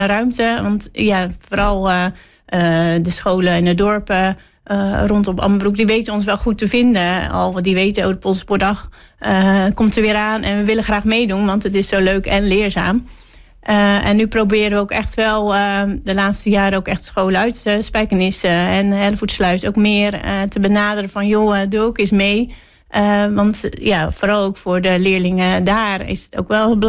ruimte. Want ja, vooral de scholen en de dorpen rondom Ammerbroek, die weten ons wel goed te vinden. Al die weten, de Poldersportdag komt er weer aan en we willen graag meedoen, want het is zo leuk en leerzaam. En nu proberen we ook echt wel de laatste jaren ook echt scholen uit Spijkenisse en Hellevoetsluis ook meer te benaderen van joh, doe ook eens mee. Want ja, vooral ook voor de leerlingen daar is het ook wel belangrijk